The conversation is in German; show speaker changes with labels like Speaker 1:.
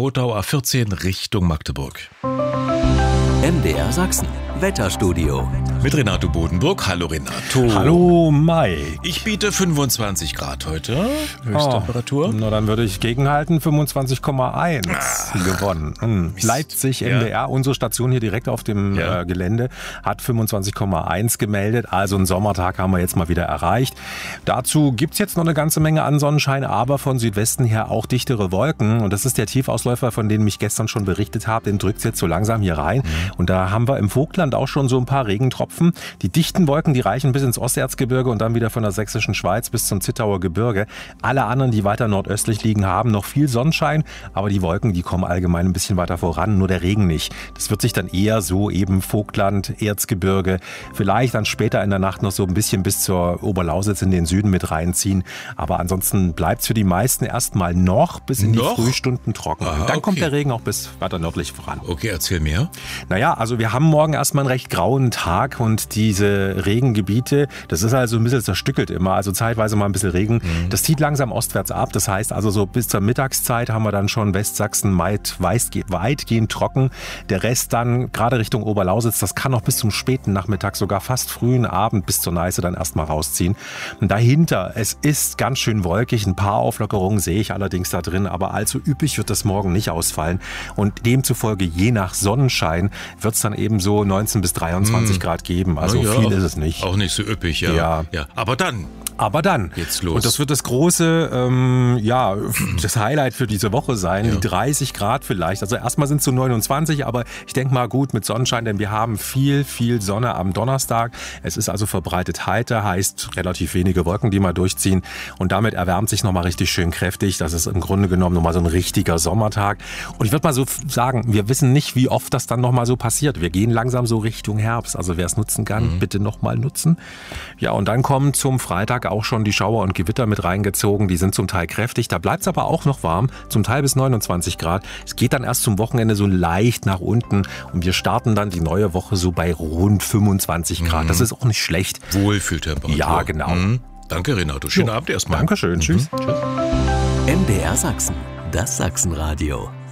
Speaker 1: Gotau A14 Richtung Magdeburg.
Speaker 2: MDR Sachsen, Wetterstudio.
Speaker 1: Mit Renato Bodenburg. Hallo Renato.
Speaker 3: Hallo Mai.
Speaker 1: Ich biete 25 Grad heute. Höchsttemperatur.
Speaker 3: Na, dann würde ich gegenhalten, 25,1 gewonnen. Leipzig, MDR, unsere Station hier direkt auf dem Gelände, hat 25,1 gemeldet. Also einen Sommertag haben wir jetzt mal wieder erreicht. Dazu gibt es jetzt noch eine ganze Menge an Sonnenschein, aber von Südwesten her auch dichtere Wolken. Und das ist der Tiefausläufer, von dem ich gestern schon berichtet habe. Den drückt es jetzt so langsam hier rein. Und da haben wir im Vogtland auch schon so ein paar Regentropfen. Die dichten Wolken, die reichen bis ins Osterzgebirge und dann wieder von der sächsischen Schweiz bis zum Zittauer Gebirge. Alle anderen, die weiter nordöstlich liegen, haben noch viel Sonnenschein, aber die Wolken, die kommen allgemein ein bisschen weiter voran, nur der Regen nicht. Das wird sich dann eher so eben Vogtland, Erzgebirge, vielleicht dann später in der Nacht noch so ein bisschen bis zur Oberlausitz in den Süden mit reinziehen. Aber ansonsten bleibt es für die meisten erstmal noch bis in die Frühstunden trocken.
Speaker 1: Aha,
Speaker 3: dann kommt der Regen auch bis weiter nördlich voran.
Speaker 1: Okay, erzähl mehr.
Speaker 3: Naja, also wir haben morgen erstmal einen recht grauen Tag und diese Regengebiete, das ist also ein bisschen zerstückelt immer, also zeitweise mal ein bisschen Regen. Das zieht langsam ostwärts ab, das heißt also so bis zur Mittagszeit haben wir dann schon Westsachsen weitgehend trocken. Der Rest dann gerade Richtung Oberlausitz, das kann noch bis zum späten Nachmittag, sogar fast frühen Abend bis zur Neiße dann erstmal rausziehen. Und dahinter, es ist ganz schön wolkig, ein paar Auflockerungen sehe ich allerdings da drin, aber allzu üppig wird das morgen nicht ausfallen und demzufolge je nach Sonnenschein wird es dann eben so 19 bis 23 Grad geben. Also viel ist es nicht.
Speaker 1: Auch nicht so üppig, ja. Aber dann geht's los.
Speaker 3: Und das wird das große, das Highlight für diese Woche sein, die 30 Grad vielleicht. Also erstmal sind es so 29, aber ich denke mal gut mit Sonnenschein, denn wir haben viel Sonne am Donnerstag. Es ist also verbreitet heiter, heißt relativ wenige Wolken, die mal durchziehen. Und damit erwärmt sich nochmal richtig schön kräftig. Das ist im Grunde genommen nochmal so ein richtiger Sommertag. Und ich würde mal so sagen, wir wissen nicht, wie oft das dann nochmal so passiert. Wir gehen langsam so Richtung Herbst. Also wer es nutzen kann, bitte nochmal nutzen. Ja, und dann kommen zum Freitag auch schon die Schauer und Gewitter mit reingezogen. Die sind zum Teil kräftig. Da bleibt es aber auch noch warm. Zum Teil bis 29 Grad. Es geht dann erst zum Wochenende so leicht nach unten. Und wir starten dann die neue Woche so bei rund 25 Grad. Das ist auch nicht schlecht.
Speaker 1: Wohlfühltemperatur.
Speaker 3: Ja, genau.
Speaker 1: Danke, Renato. Schönen Abend erstmal.
Speaker 3: Dankeschön. Tschüss.
Speaker 2: MDR Sachsen, das Sachsenradio.